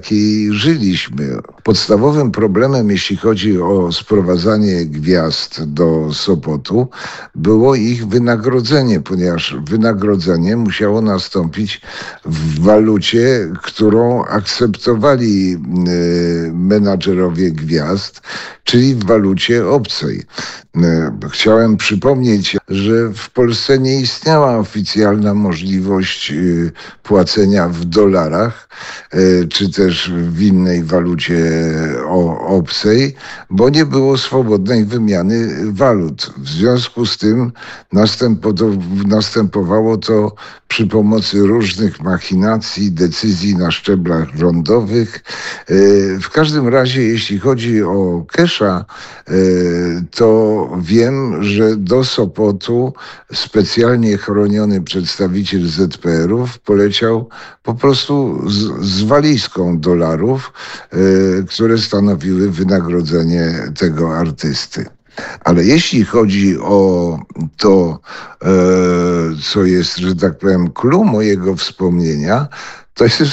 jakiej żyliśmy. Podstawowym problemem, jeśli chodzi o sprowadzanie gwiazd do Sopotu, było ich wynagrodzenie, ponieważ wynagrodzenie musiało nastąpić w walucie, którą akceptowali menadżerowie gwiazd, czyli w walucie obcej. Chciałem przypomnieć, że w Polsce nie istniała oficjalna możliwość płacenia w dolarach, czy też w innej walucie obcej, bo nie było swobodnej wymiany walut. W związku z tym następowało to przy pomocy różnych machinacji, decyzji na szczeblach rządowych. W każdym razie, jeśli chodzi o Kesha, to wiem, że do Sopotu specjalnie chroniony przedstawiciel ZPR-ów poleciał po prostu z walizką dolarów, które stanowiły wynagrodzenie tego artysty. Ale jeśli chodzi o to, co jest, że tak powiem, clou mojego wspomnienia, to jest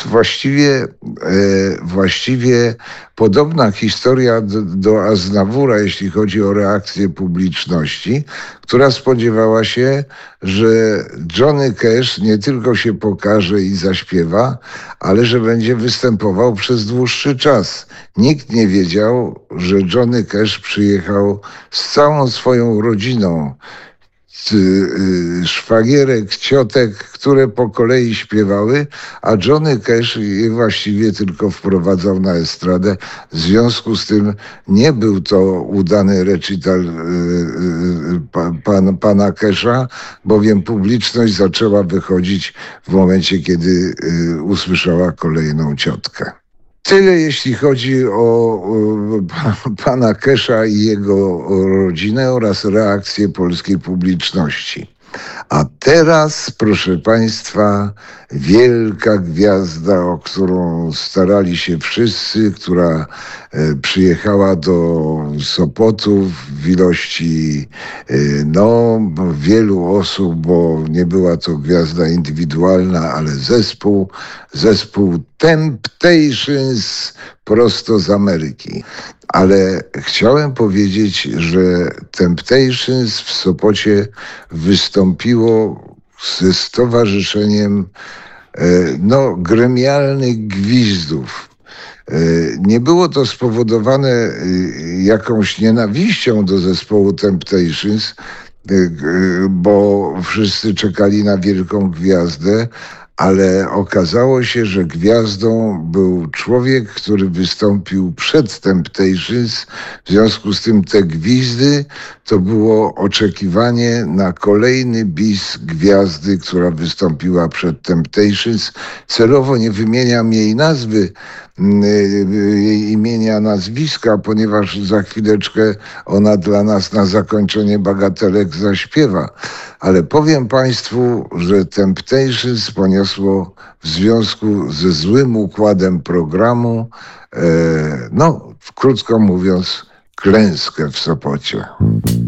właściwie podobna historia do Aznawura, jeśli chodzi o reakcję publiczności, która spodziewała się, że Johnny Cash nie tylko się pokaże i zaśpiewa, ale że będzie występował przez dłuższy czas. Nikt nie wiedział, że Johnny Cash przyjechał z całą swoją rodziną, szwagierek, ciotek, które po kolei śpiewały, a Johnny Cash je właściwie tylko wprowadzał na estradę. W związku z tym nie był to udany recital pana Casha, bowiem publiczność zaczęła wychodzić w momencie, kiedy usłyszała kolejną ciotkę. Tyle jeśli chodzi o pana Kesha i jego rodzinę oraz reakcję polskiej publiczności. A teraz, proszę państwa, wielka gwiazda, o którą starali się wszyscy, która przyjechała do Sopotu w ilości wielu osób, bo nie była to gwiazda indywidualna, ale zespół Temptations prosto z Ameryki. Ale chciałem powiedzieć, że Temptations w Sopocie wystąpiło ze stowarzyszeniem gremialnych gwizdów. Nie było to spowodowane jakąś nienawiścią do zespołu Temptations, bo wszyscy czekali na wielką gwiazdę, ale okazało się, że gwiazdą był człowiek, który wystąpił przed Temptations. W związku z tym te gwizdy to było oczekiwanie na kolejny bis gwiazdy, która wystąpiła przed Temptations. Celowo nie wymieniam jej nazwy, jej imienia, nazwiska, ponieważ za chwileczkę ona dla nas na zakończenie bagatelek zaśpiewa. Ale powiem państwu, że Temptations poniosło w związku ze złym układem programu, krótko mówiąc, klęskę w Sopocie.